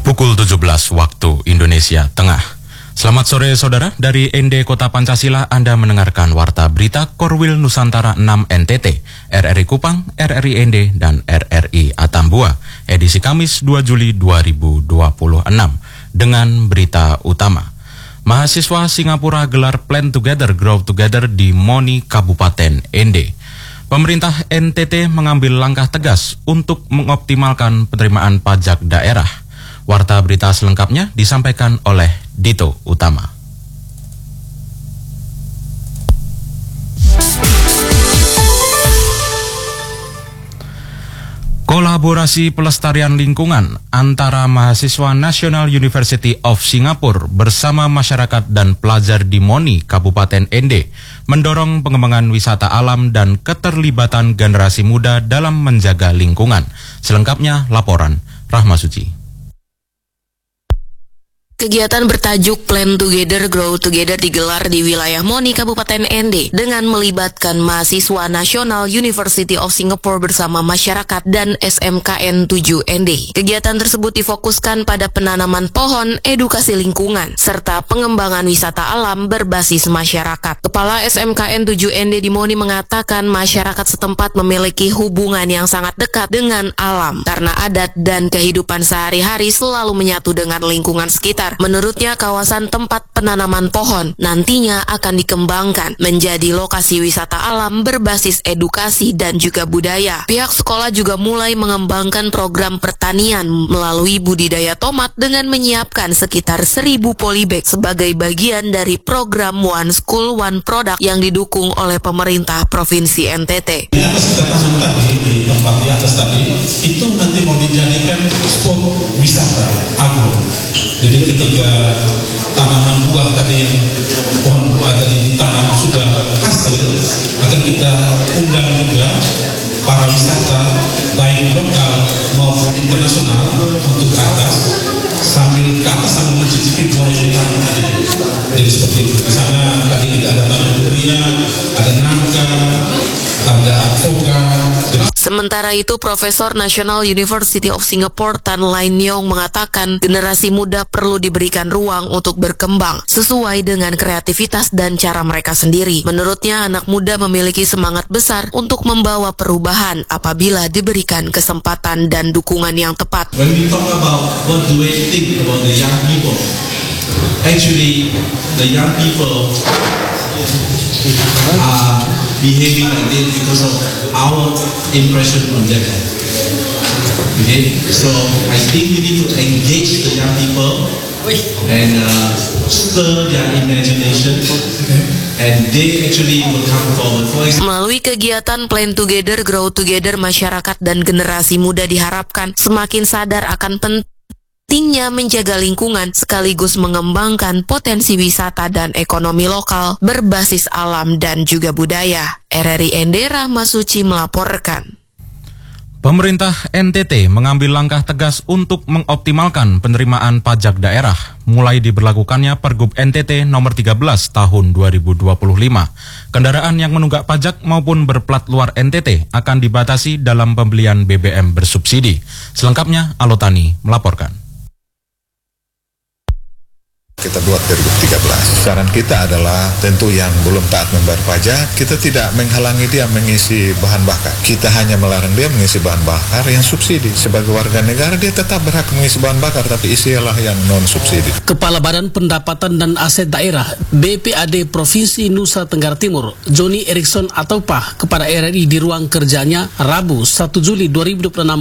Pukul 17 waktu Indonesia Tengah. Selamat sore saudara, dari ND Kota Pancasila Anda mendengarkan Warta Berita Korwil Nusantara 6 NTT, RRI Kupang, RRI ND, dan RRI Atambua, edisi Kamis 2 Juli 2026, dengan berita utama. Mahasiswa Singapura gelar Plan Together, Grow Together di Moni, Kabupaten ND. Pemerintah NTT mengambil langkah tegas untuk mengoptimalkan penerimaan pajak daerah. Warta berita selengkapnya disampaikan oleh Dito Utama. Kolaborasi pelestarian lingkungan antara mahasiswa National University of Singapore bersama masyarakat dan pelajar di Moni, Kabupaten ND, mendorong pengembangan wisata alam dan keterlibatan generasi muda dalam menjaga lingkungan. Selengkapnya laporan Rahma Suci. Kegiatan bertajuk Plan Together, Grow Together digelar di wilayah Moni, Kabupaten ND dengan melibatkan mahasiswa National University of Singapore bersama masyarakat dan SMKN 7 ND. Kegiatan tersebut difokuskan pada penanaman pohon, edukasi lingkungan, serta pengembangan wisata alam berbasis masyarakat. Kepala SMKN 7 ND di Moni mengatakan masyarakat setempat memiliki hubungan yang sangat dekat dengan alam karena adat dan kehidupan sehari-hari selalu menyatu dengan lingkungan sekitar. Menurutnya, kawasan tempat penanaman pohon nantinya akan dikembangkan menjadi lokasi wisata alam berbasis edukasi dan juga budaya. Pihak sekolah juga mulai mengembangkan program pertanian melalui budidaya tomat dengan menyiapkan sekitar 1.000 polybag sebagai bagian dari program One School One Product yang didukung oleh pemerintah Provinsi NTT. Di atas kita tanam tadi, di tempat di atas tadi, itu nanti mau dijadikan spot wisata agro. Jadi ketika tanaman buah tadi, pohon buah tadi ditanam sudah hasil, akan kita undang juga para wisata baik lokal maupun internasional untuk ke atas, sambil mencicipi buah yang ditanam tadi. Jadi seperti itu. Di sana tadi tidak ada tanam durian, ada nangka, ada avokat. Sementara itu, Profesor National University of Singapore Tan Lai Nyong mengatakan generasi muda perlu diberikan ruang untuk berkembang sesuai dengan kreativitas dan cara mereka sendiri. Menurutnya, anak muda memiliki semangat besar untuk membawa perubahan apabila diberikan kesempatan dan dukungan yang tepat. When we talk about what do we think about the young people, actually the young people are behaving like this because of our impression on them. Okay, so I think we need to engage the young people and stir their imagination, and they actually will come forward. Melalui kegiatan Plan Together, Grow Together, masyarakat dan generasi muda diharapkan semakin sadar akan pentingnya menjaga lingkungan sekaligus mengembangkan potensi wisata dan ekonomi lokal berbasis alam dan juga budaya. RRI ND, Rahma Suci melaporkan. Pemerintah NTT mengambil langkah tegas untuk mengoptimalkan penerimaan pajak daerah, mulai diberlakukannya Pergub NTT nomor 13 tahun 2025. Kendaraan yang menunggak pajak maupun berplat luar NTT akan dibatasi dalam pembelian BBM bersubsidi. Selengkapnya Alotani melaporkan. Kita buat 2013. Saran kita adalah tentu yang belum taat membayar pajak, kita tidak menghalangi dia mengisi bahan bakar. Kita hanya melarang dia mengisi bahan bakar yang subsidi. Sebagai warga negara dia tetap berhak mengisi bahan bakar, tapi isilah yang non subsidi. Kepala Badan Pendapatan dan Aset Daerah BPAD Provinsi Nusa Tenggara Timur, Johnny Erickson Atopah, kepada RRI di ruang kerjanya Rabu 1 Juli 2026